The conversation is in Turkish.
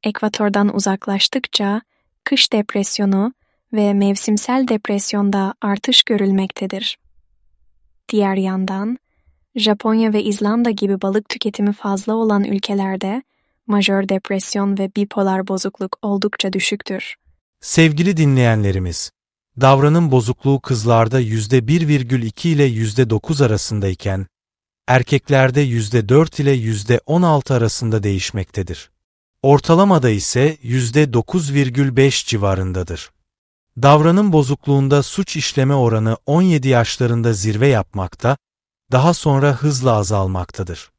ekvatordan uzaklaştıkça kış depresyonu ve mevsimsel depresyonda artış görülmektedir. Diğer yandan, Japonya ve İzlanda gibi balık tüketimi fazla olan ülkelerde majör depresyon ve bipolar bozukluk oldukça düşüktür. Sevgili dinleyenlerimiz, davranım bozukluğu kızlarda %1,2 ile %9 arasındayken, erkeklerde %4 ile %16 arasında değişmektedir. Ortalamada ise %9,5 civarındadır. Davranım bozukluğunda suç işleme oranı 17 yaşlarında zirve yapmakta, daha sonra hızla azalmaktadır.